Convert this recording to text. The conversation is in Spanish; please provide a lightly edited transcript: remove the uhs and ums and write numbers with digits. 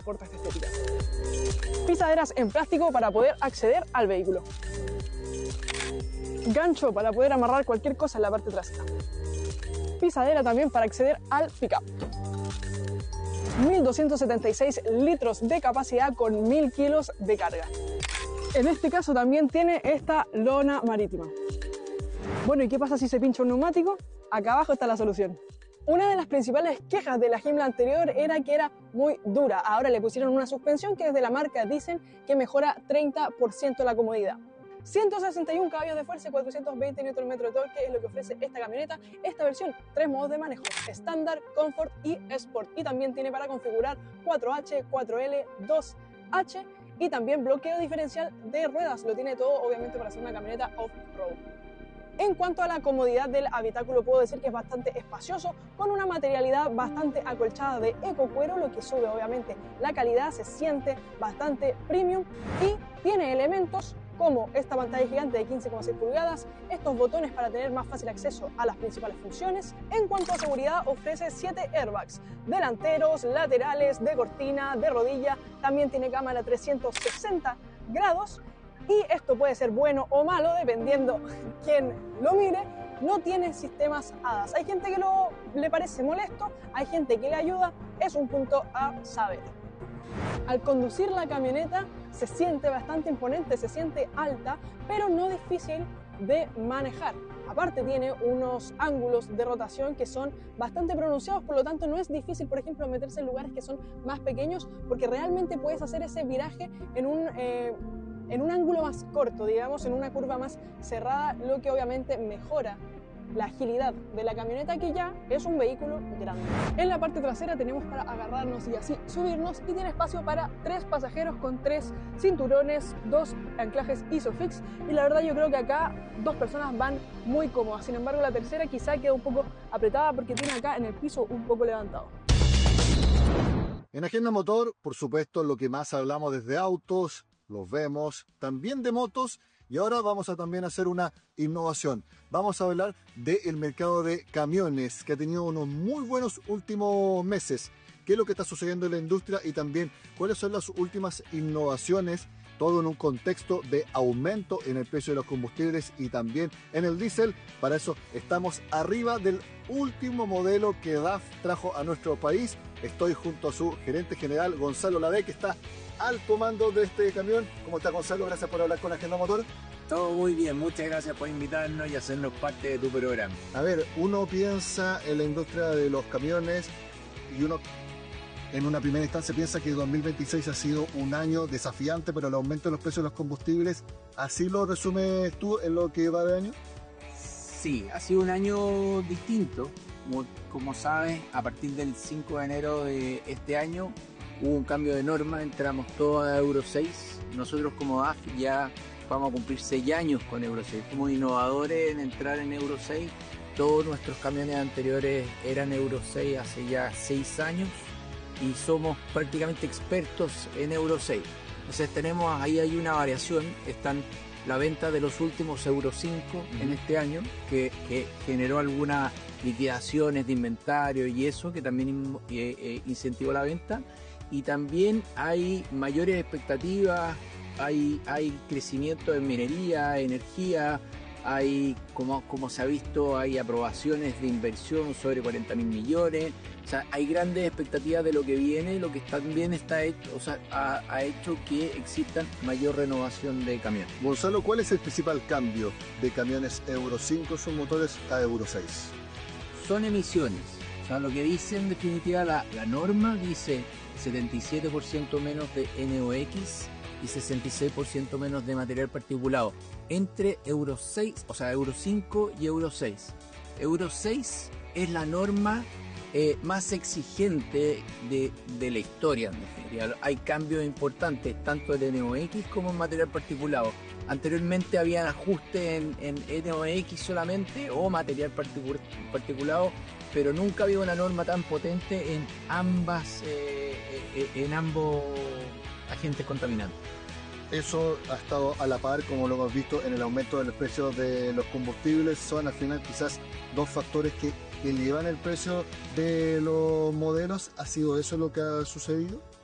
cortas estéticas. Pisaderas en plástico para poder acceder al vehículo. Gancho para poder amarrar cualquier cosa en la parte trasera. Pisadera también para acceder al pickup. 1276 litros de capacidad con 1000 kilos de carga. En este caso también tiene esta lona marítima. Bueno, ¿y qué pasa si se pincha un neumático? Acá abajo está la solución. Una de las principales quejas de la Himmler anterior era que era muy dura. Ahora le pusieron una suspensión que desde la marca dicen que mejora 30% la comodidad. 161 caballos de fuerza y 420 Nm de torque es lo que ofrece esta camioneta. Esta versión, 3 modos de manejo, estándar, comfort y sport. Y también tiene para configurar 4H, 4L, 2H y también bloqueo diferencial de ruedas. Lo tiene todo, obviamente, para ser una camioneta off-road. En cuanto a la comodidad del habitáculo, puedo decir que es bastante espacioso, con una materialidad bastante acolchada de ecocuero, lo que sube obviamente la calidad, se siente bastante premium y tiene elementos como esta pantalla gigante de 15,6 pulgadas, estos botones para tener más fácil acceso a las principales funciones. En cuanto a seguridad, ofrece 7 airbags, delanteros, laterales, de cortina, de rodilla, también tiene cámara 360 grados. Y esto puede ser bueno o malo dependiendo quién lo mire. No tiene sistemas ADAS. Hay gente que le parece molesto, hay gente que le ayuda, es un punto a saber. Al conducir la camioneta se siente bastante imponente, se siente alta, pero no difícil de manejar. Aparte tiene unos ángulos de rotación que son bastante pronunciados, por lo tanto no es difícil, por ejemplo, meterse en lugares que son más pequeños, porque realmente puedes hacer ese viraje en un ángulo más corto, digamos, en una curva más cerrada, lo que obviamente mejora la agilidad de la camioneta, que ya es un vehículo grande. En la parte trasera tenemos para agarrarnos y así subirnos, y tiene espacio para 3 pasajeros con 3 cinturones, 2 anclajes ISOFIX, y la verdad yo creo que acá 2 personas van muy cómodas. Sin embargo, la tercera quizá queda un poco apretada porque tiene acá en el piso un poco levantado. En Agenda Motor, por supuesto, lo que más hablamos desde autos, los vemos también de motos, y ahora vamos a también hacer una innovación. Vamos a hablar del mercado de camiones, que ha tenido unos muy buenos últimos meses. ¿Qué es lo que está sucediendo en la industria y también cuáles son las últimas innovaciones? Todo en un contexto de aumento en el precio de los combustibles y también en el diésel. Para eso estamos arriba del último modelo que DAF trajo a nuestro país. Estoy junto a su gerente general, Gonzalo Ladé, que está al comando de este camión. ¿Cómo está, Gonzalo? Gracias por hablar con Agenda Motor. Todo muy bien, muchas gracias por invitarnos y hacernos parte de tu programa. A ver, uno piensa en la industria de los camiones y uno en una primera instancia piensa que 2026 ha sido un año desafiante, pero el aumento de los precios de los combustibles, ¿así lo resumes tú en lo que va de año? Sí, ha sido un año distinto. Como sabes, a partir del 5 de enero de este año hubo un cambio de norma, entramos todos a Euro 6. Nosotros como DAF ya vamos a cumplir 6 años con Euro 6. Fuimos innovadores en entrar en Euro 6. Todos nuestros camiones anteriores eran Euro 6 hace ya 6 años y somos prácticamente expertos en Euro 6. Entonces tenemos, ahí hay una variación, están la venta de los últimos Euro 5 en este año, que generó algunas liquidaciones de inventario y eso, que también incentivó la venta. Y también hay mayores expectativas, hay crecimiento en minería, energía, hay, como se ha visto, hay aprobaciones de inversión sobre 40.000 millones, o sea, hay grandes expectativas de lo que viene, lo que también está hecho, o sea, ha hecho que exista mayor renovación de camiones. Gonzalo, ¿cuál es el principal cambio de camiones Euro 5 son motores a Euro 6? Son emisiones, o sea, lo que dice en definitiva la norma dice 77% menos de NOx y 66% menos de material particulado entre Euro 6, o sea, Euro 5 y Euro 6. Euro 6 es la norma más exigente de la historia, en definitiva. Hay cambios importantes tanto en NOx como en material particulado. Anteriormente habían ajustes en NOx solamente o material particulado, pero nunca había una norma tan potente en ambos agentes contaminantes. Eso ha estado a la par, como lo hemos visto, en el aumento del precio de los combustibles. Son al final quizás 2 factores que elevan el precio de los modelos. ¿Ha sido eso lo que ha sucedido?